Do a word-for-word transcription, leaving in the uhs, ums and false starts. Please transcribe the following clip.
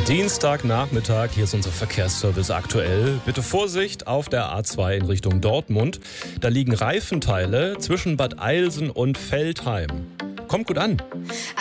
Dienstagnachmittag, hier ist unser Verkehrsservice aktuell. Bitte Vorsicht auf der A zwei in Richtung Dortmund. Da liegen Reifenteile zwischen Bad Eilsen und Veltheim. Kommt gut an.